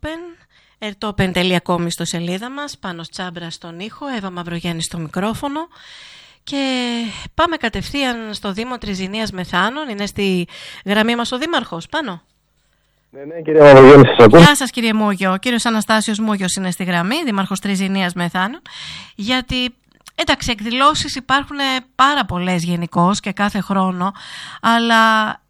ertopen.com στο σελίδα μας, Πάνος Τσάμπρας στον ήχο, Εύα Μαυρογέννη στο μικρόφωνο. Και πάμε κατευθείαν στο Δήμο Τριζηνίας Μεθάνων. Είναι στη γραμμή μας ο Δήμαρχος. Πάνο. Ναι, κύριε Μαυρογέννη, σας ακούω. Γεια σας, κύριε Μούγιο. Ο κύριος Αναστάσιος Μούγιος είναι στη γραμμή, Δήμαρχος Τριζηνίας Μεθάνων. Γιατί, εντάξει, εκδηλώσεις υπάρχουν πάρα πολλές γενικώς και κάθε χρόνο, αλλά